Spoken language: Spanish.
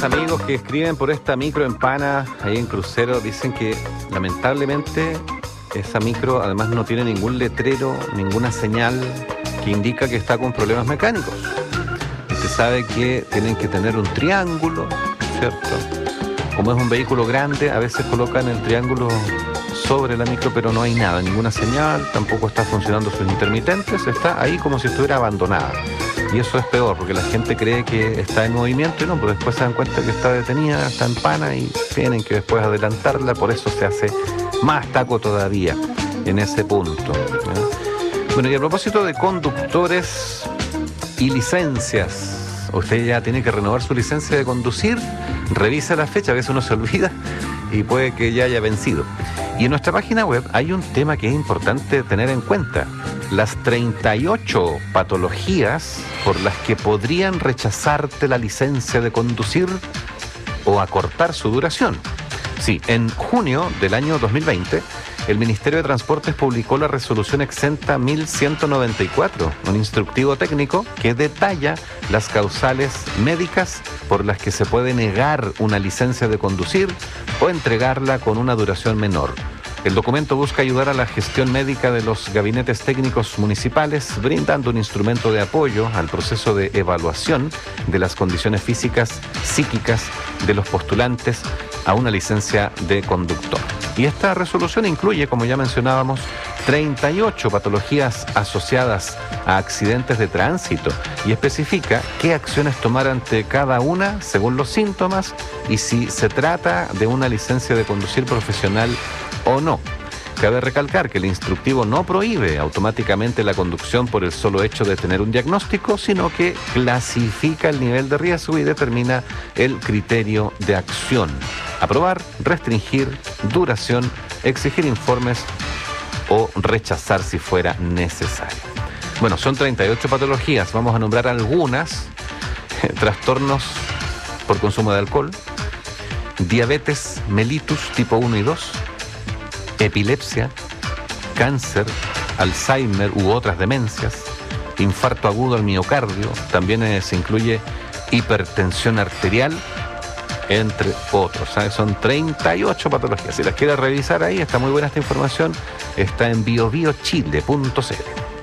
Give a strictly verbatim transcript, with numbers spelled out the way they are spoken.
amigos que escriben por esta micro en Pana, ahí en Crucero, dicen que lamentablemente esa micro además no tiene ningún letrero, ninguna señal que indica que está con problemas mecánicos. Usted sabe que tienen que tener un triángulo, ¿cierto? Como es un vehículo grande, a veces colocan el triángulo sobre la micro, pero no hay nada, ninguna señal, tampoco está funcionando sus intermitentes, está ahí como si estuviera abandonada. Y eso es peor, porque la gente cree que está en movimiento y no, pues después se dan cuenta que está detenida, está en pana y tienen que después adelantarla, por eso se hace más taco todavía en ese punto, ¿eh? Bueno, y a propósito de conductores y licencias, usted ya tiene que renovar su licencia de conducir, revisa la fecha, a veces uno se olvida y puede que ya haya vencido. Y en nuestra página web hay un tema que es importante tener en cuenta: las treinta y ocho patologías por las que podrían rechazarte la licencia de conducir o acortar su duración. Sí, en junio del año dos mil veinte, el Ministerio de Transportes publicó la resolución exenta mil ciento noventa y cuatro, un instructivo técnico que detalla las causales médicas por las que se puede negar una licencia de conducir o entregarla con una duración menor. El documento busca ayudar a la gestión médica de los gabinetes técnicos municipales, brindando un instrumento de apoyo al proceso de evaluación de las condiciones físicas, psíquicas de los postulantes a una licencia de conductor. Y esta resolución incluye, como ya mencionábamos, treinta y ocho patologías asociadas a accidentes de tránsito y especifica qué acciones tomar ante cada una según los síntomas y si se trata de una licencia de conducir profesional o no. Cabe recalcar que el instructivo no prohíbe automáticamente la conducción por el solo hecho de tener un diagnóstico, sino que clasifica el nivel de riesgo y determina el criterio de acción: aprobar, restringir, duración, exigir informes o rechazar si fuera necesario. Bueno, son treinta y ocho patologías, vamos a nombrar algunas: trastornos por consumo de alcohol, diabetes mellitus tipo uno y dos, epilepsia, cáncer, Alzheimer u otras demencias, infarto agudo al miocardio, también eh, se incluye hipertensión arterial, entre otros, ¿sabes? Son treinta y ocho patologías. Si las quiere revisar ahí, está muy buena esta información, está en bio bio chile punto c l.